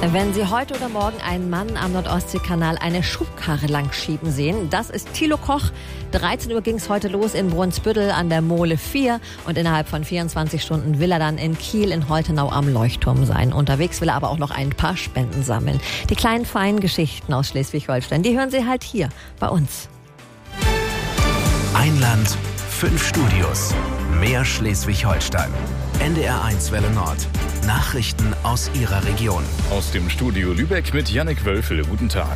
Wenn Sie heute oder morgen einen Mann am Nordostseekanal eine Schubkarre langschieben sehen, das ist Thilo Koch. 13 Uhr ging es heute los in Brunsbüttel an der Mole 4 und innerhalb von 24 Stunden will er dann in Kiel in Holtenau am Leuchtturm sein. Unterwegs will er aber auch noch ein paar Spenden sammeln. Die kleinen feinen Geschichten aus Schleswig-Holstein, die hören Sie halt hier bei uns. Ein Land, 5 Studios, mehr Schleswig-Holstein. NDR1 Welle Nord. Nachrichten aus Ihrer Region. Aus dem Studio Lübeck mit Jannik Wölfele. Guten Tag.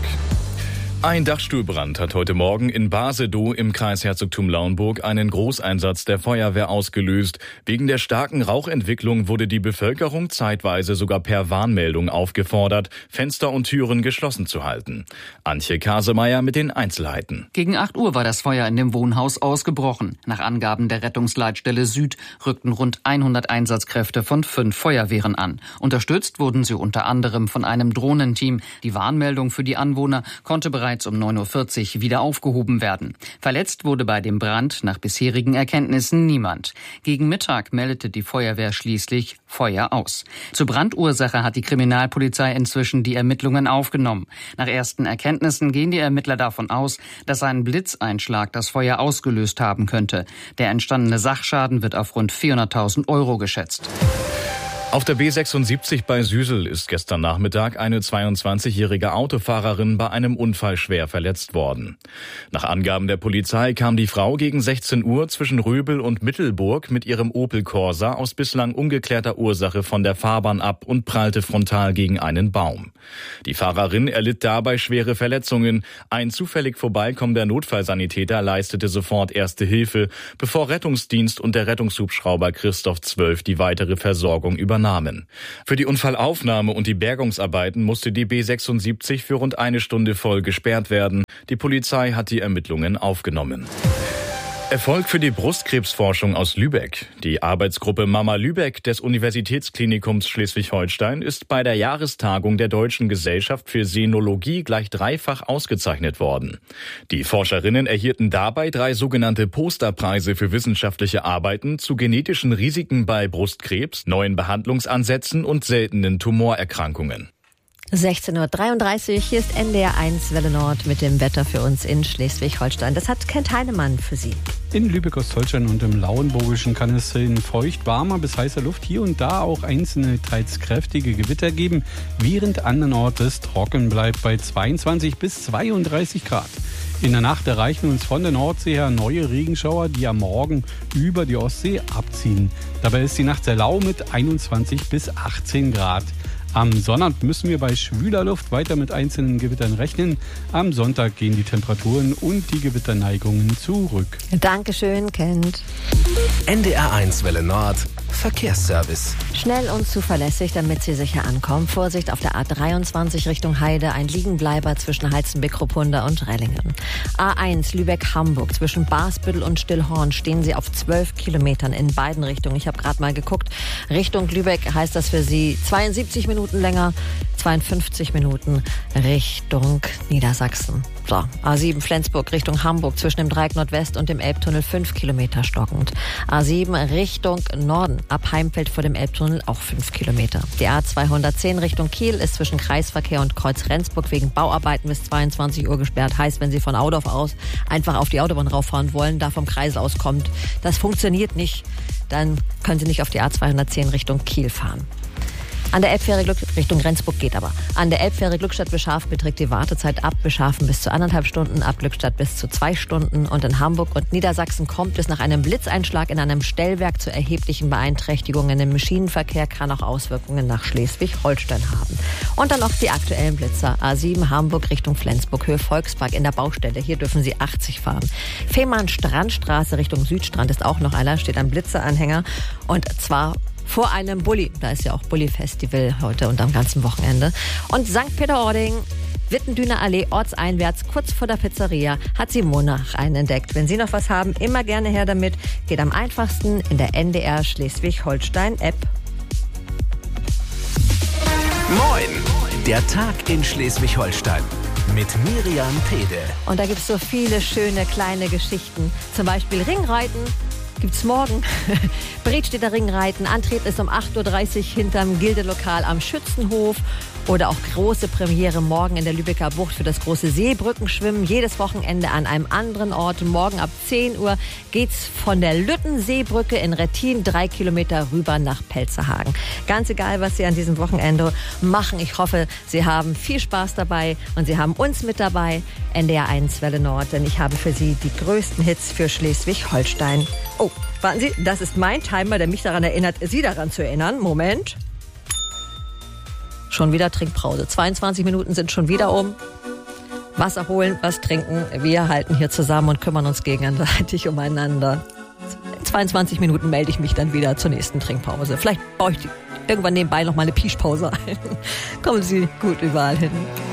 Ein Dachstuhlbrand hat heute Morgen in Basedow im Kreis Herzogtum Lauenburg einen Großeinsatz der Feuerwehr ausgelöst. Wegen der starken Rauchentwicklung wurde die Bevölkerung zeitweise sogar per Warnmeldung aufgefordert, Fenster und Türen geschlossen zu halten. Antje Kasemeyer mit den Einzelheiten. Gegen 8 Uhr war das Feuer in dem Wohnhaus ausgebrochen. Nach Angaben der Rettungsleitstelle Süd rückten rund 100 Einsatzkräfte von 5 Feuerwehren an. Unterstützt wurden sie unter anderem von einem Drohnenteam. Die Warnmeldung für die Anwohner konnte bereits um 9.40 Uhr wieder aufgehoben werden. Verletzt wurde bei dem Brand nach bisherigen Erkenntnissen niemand. Gegen Mittag meldete die Feuerwehr schließlich Feuer aus. Zur Brandursache hat die Kriminalpolizei inzwischen die Ermittlungen aufgenommen. Nach ersten Erkenntnissen gehen die Ermittler davon aus, dass ein Blitzeinschlag das Feuer ausgelöst haben könnte. Der entstandene Sachschaden wird auf rund 400.000 Euro geschätzt. Auf der B76 bei Süsel ist gestern Nachmittag eine 22-jährige Autofahrerin bei einem Unfall schwer verletzt worden. Nach Angaben der Polizei kam die Frau gegen 16 Uhr zwischen Röbel und Mittelburg mit ihrem Opel Corsa aus bislang ungeklärter Ursache von der Fahrbahn ab und prallte frontal gegen einen Baum. Die Fahrerin erlitt dabei schwere Verletzungen. Ein zufällig vorbeikommender Notfallsanitäter leistete sofort erste Hilfe, bevor Rettungsdienst und der Rettungshubschrauber Christoph 12 die weitere Versorgung übernahmen. Für die Unfallaufnahme und die Bergungsarbeiten musste die B76 für rund eine Stunde voll gesperrt werden. Die Polizei hat die Ermittlungen aufgenommen. Erfolg für die Brustkrebsforschung aus Lübeck. Die Arbeitsgruppe Mama Lübeck des Universitätsklinikums Schleswig-Holstein ist bei der Jahrestagung der Deutschen Gesellschaft für Senologie gleich dreifach ausgezeichnet worden. Die Forscherinnen erhielten dabei 3 sogenannte Posterpreise für wissenschaftliche Arbeiten zu genetischen Risiken bei Brustkrebs, neuen Behandlungsansätzen und seltenen Tumorerkrankungen. 16.33 Uhr, hier ist NDR1 Welle Nord mit dem Wetter für uns in Schleswig-Holstein. Das hat Kent Heinemann für Sie. In Lübeck-Ostholstein und im Lauenburgischen kann es in feucht warmer bis heißer Luft hier und da auch einzelne, teils kräftige Gewitter geben, während andernorts es trocken bleibt bei 22 bis 32 Grad. In der Nacht erreichen uns von der Nordsee her neue Regenschauer, die am Morgen über die Ostsee abziehen. Dabei ist die Nacht sehr lau mit 21 bis 18 Grad. Am Sonnabend müssen wir bei schwüler Luft weiter mit einzelnen Gewittern rechnen. Am Sonntag gehen die Temperaturen und die Gewitterneigungen zurück. Dankeschön, Kent. NDR1 Welle Nord. Verkehrsservice. Schnell und zuverlässig, damit Sie sicher ankommen. Vorsicht auf der A23 Richtung Heide, ein Liegenbleiber zwischen Heizenbeck-Ruppunda und Rellingen. A1 Lübeck-Hamburg, zwischen Basbüttel und Stillhorn stehen Sie auf 12 Kilometern in beiden Richtungen. Ich habe gerade mal geguckt, Richtung Lübeck heißt das für Sie 72 Minuten länger, 52 Minuten Richtung Niedersachsen. So, A7 Flensburg Richtung Hamburg, zwischen dem Dreieck Nordwest und dem Elbtunnel 5 Kilometer stockend. A7 Richtung Norden, ab Heimfeld vor dem Elbtunnel auch 5 Kilometer. Die A210 Richtung Kiel ist zwischen Kreisverkehr und Kreuz Rendsburg wegen Bauarbeiten bis 22 Uhr gesperrt. Heißt, wenn Sie von Audorf aus einfach auf die Autobahn rauffahren wollen, da vom Kreisel aus kommt, das funktioniert nicht, dann können Sie nicht auf die A210 Richtung Kiel fahren. An der Elbfähre Richtung Rendsburg geht aber. An der Elbfähre Glückstadt-Beschafen beträgt die Wartezeit ab Beschafen bis zu 1,5 Stunden, ab Glückstadt bis zu 2 Stunden. Und in Hamburg und Niedersachsen kommt es nach einem Blitzeinschlag in einem Stellwerk zu erheblichen Beeinträchtigungen im Schienenverkehr, kann auch Auswirkungen nach Schleswig-Holstein haben. Und dann noch die aktuellen Blitzer. A7 Hamburg Richtung Flensburg, Höhe Volkspark in der Baustelle. Hier dürfen Sie 80 fahren. Fehmarn-Strandstraße Richtung Südstrand ist auch noch einer, steht ein Blitzeranhänger. Und zwar vor einem Bulli. Da ist ja auch Bulli-Festival heute und am ganzen Wochenende. Und St. Peter-Ording, Wittendüner Allee, ortseinwärts, kurz vor der Pizzeria, hat Simone einen entdeckt. Wenn Sie noch was haben, immer gerne her damit. Geht am einfachsten in der NDR Schleswig-Holstein-App. Moin! Der Tag in Schleswig-Holstein. Mit Miriam Pede. Und da gibt es so viele schöne kleine Geschichten. Zum Beispiel Ringreiten. Gibt's morgen. Bredstedter Ringreiten. Antreten ist um 8.30 Uhr hinterm Gildelokal am Schützenhof. Oder auch große Premiere morgen in der Lübecker Bucht für das große Seebrückenschwimmen. Jedes Wochenende an einem anderen Ort. Morgen ab 10 Uhr geht's von der Lüttenseebrücke in Rettin 3 Kilometer rüber nach Pelzerhagen. Ganz egal, was Sie an diesem Wochenende machen. Ich hoffe, Sie haben viel Spaß dabei und Sie haben uns mit dabei. NDR 1 Welle Nord, denn ich habe für Sie die größten Hits für Schleswig-Holstein. Oh, warten Sie, das ist mein Timer, der mich daran erinnert, Sie daran zu erinnern. Moment. Schon wieder Trinkpause. 22 Minuten sind schon wieder um. Wasser holen, was trinken. Wir halten hier zusammen und kümmern uns gegenseitig umeinander. In 22 Minuten melde ich mich dann wieder zur nächsten Trinkpause. Vielleicht baue ich irgendwann nebenbei noch mal eine Pischpause ein. Kommen Sie gut überall hin.